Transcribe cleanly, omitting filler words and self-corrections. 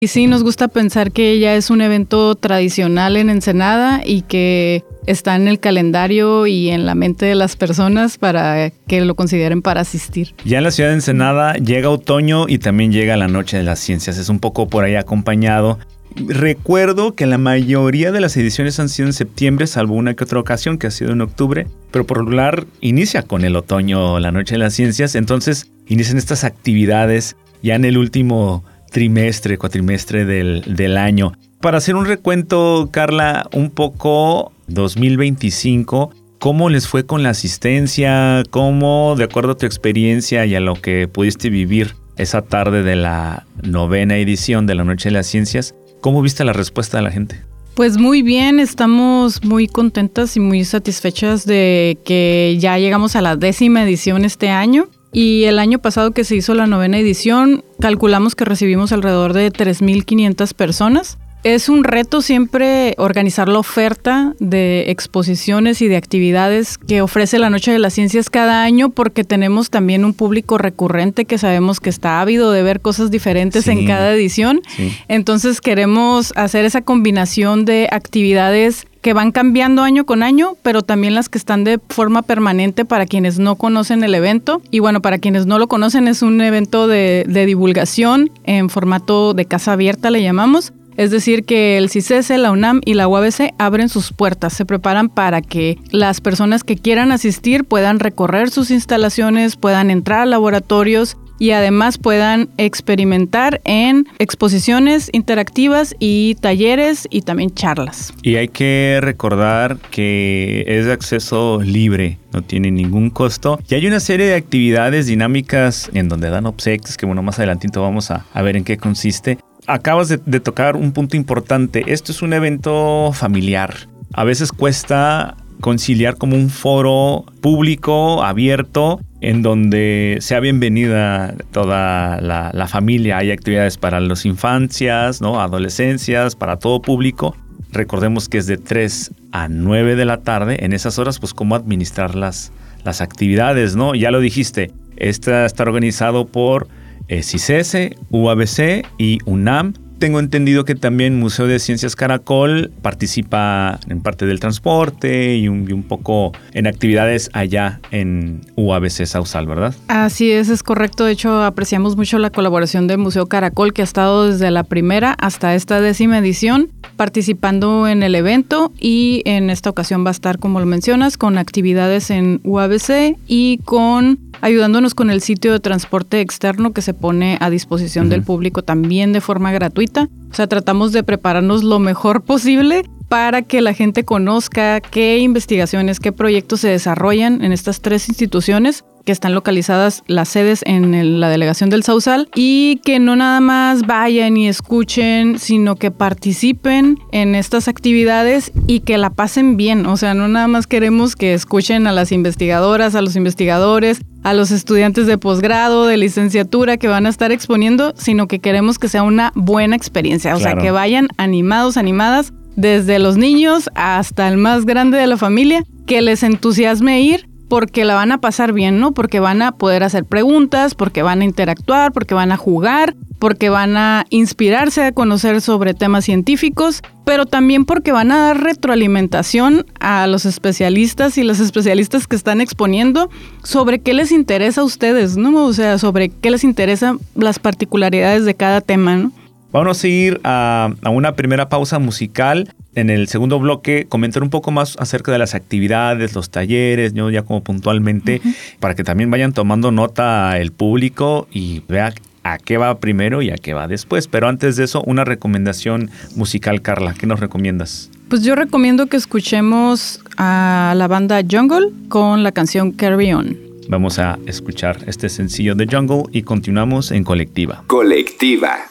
Y sí, nos gusta pensar que ya es un evento tradicional en Ensenada y que está en el calendario y en la mente de las personas para que lo consideren para asistir. Ya en la ciudad de Ensenada llega otoño y también llega la Noche de las Ciencias. Es un poco por ahí acompañado. Recuerdo que la mayoría de las ediciones han sido en septiembre, salvo una que otra ocasión que ha sido en octubre, pero por lo regular inicia con el otoño, la Noche de las Ciencias. Entonces inician estas actividades ya en el último cuatrimestre del año. Para hacer un recuento, Carla, un poco 2025, ¿cómo les fue con la asistencia? ¿Cómo, de acuerdo a tu experiencia y a lo que pudiste vivir esa tarde de la 9ª edición de la Noche de las Ciencias, cómo viste la respuesta de la gente? Pues muy bien, estamos muy contentas y muy satisfechas de que ya llegamos a la 10ª edición este año. Y el año pasado que se hizo la 9ª edición, calculamos que recibimos alrededor de 3,500 personas. Es un reto siempre organizar la oferta de exposiciones y de actividades que ofrece la Noche de las Ciencias cada año, porque tenemos también un público recurrente que sabemos que está ávido de ver cosas diferentes en cada edición. Sí. Entonces queremos hacer esa combinación de actividades que van cambiando año con año, pero también las que están de forma permanente para quienes no conocen el evento. Y bueno, para quienes no lo conocen, es un evento de divulgación en formato de casa abierta, le llamamos. Es decir, que el CICESE, la UNAM y la UABC abren sus puertas, se preparan para que las personas que quieran asistir puedan recorrer sus instalaciones, puedan entrar a laboratorios y además puedan experimentar en exposiciones interactivas y talleres y también charlas. Y hay que recordar que es de acceso libre, no tiene ningún costo. Y hay una serie de actividades dinámicas en donde dan obsequios, que bueno, más adelantito vamos a ver en qué consiste. Acabas de tocar un punto importante. Esto es un evento familiar. A veces cuesta conciliar como un foro público, abierto, en donde sea bienvenida toda la familia. Hay actividades para las infancias, ¿no? Adolescencias, para todo público. Recordemos que es de 3 a 9 de la tarde. En esas horas, pues, cómo administrar las actividades, ¿no? Ya lo dijiste, está organizado por CICESE, UABC y UNAM. Tengo entendido que también Museo de Ciencias Caracol participa en parte del transporte y un poco en actividades allá en UABC Sausal, ¿verdad? Así es correcto. De hecho, apreciamos mucho la colaboración del Museo Caracol, que ha estado desde la primera hasta esta 10ª edición participando en el evento, y en esta ocasión va a estar, como lo mencionas, con actividades en UABC y ayudándonos con el sitio de transporte externo que se pone a disposición del público también de forma gratuita. O sea, tratamos de prepararnos lo mejor posible para que la gente conozca qué investigaciones, qué proyectos se desarrollan en estas 3 instituciones que están localizadas, las sedes en la delegación del Sausal, y que no nada más vayan y escuchen, sino que participen en estas actividades y que la pasen bien. O sea, no nada más queremos que escuchen a las investigadoras, a los investigadores, a los estudiantes de posgrado, de licenciatura que van a estar exponiendo, sino que queremos que sea una buena experiencia. O sea, que vayan animados, animadas, desde los niños hasta el más grande de la familia, que les entusiasme ir, porque la van a pasar bien, ¿no? Porque van a poder hacer preguntas, porque van a interactuar, porque van a jugar, porque van a inspirarse a conocer sobre temas científicos, pero también porque van a dar retroalimentación a los especialistas y las especialistas que están exponiendo sobre qué les interesa a ustedes, ¿no? O sea, sobre qué les interesan las particularidades de cada tema, ¿no? Vamos a ir a una primera pausa musical. En el segundo bloque, comentar un poco más acerca de las actividades, los talleres, ¿no? Ya como puntualmente, para que también vayan tomando nota el público y vea a qué va primero y a qué va después. Pero antes de eso, una recomendación musical, Carla. ¿Qué nos recomiendas? Pues yo recomiendo que escuchemos a la banda Jungle con la canción Carry On. Vamos a escuchar este sencillo de Jungle y continuamos en Colectiva. Colectiva.